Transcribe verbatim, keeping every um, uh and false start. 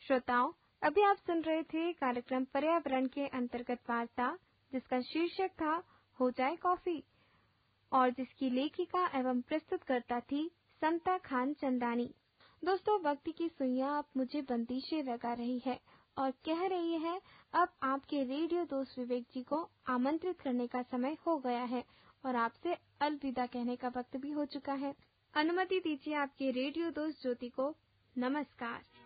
श्रोताओं, अभी आप सुन रहे थे कार्यक्रम पर्यावरण के अंतर्गत वार्ता, जिसका शीर्षक था हो जाए कॉफी और जिसकी लेखिका एवं प्रस्तुतकर्ता थी समता खान चंदानी। दोस्तों, वक्त की सुइयां अब मुझे बंदिशें लगा रही है और कह रही है अब आपके रेडियो दोस्त विवेक जी को आमंत्रित करने का समय हो गया है और आपसे अलविदा कहने का वक्त भी हो चुका है। अनुमति दीजिए आपके रेडियो दोस्त ज्योति को। नमस्कार।